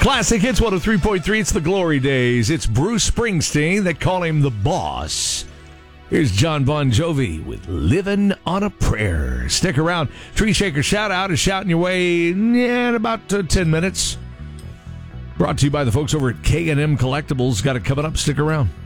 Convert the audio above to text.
Classic Hits 103.3. It's the glory days. It's Bruce Springsteen. They call him the boss. Here's John Bon Jovi with Living on a Prayer. Stick around. Tree Shaker Shout Out is shouting your way in about 10 minutes. Brought to you by the folks over at K&M Collectibles. Got it coming up. Stick around.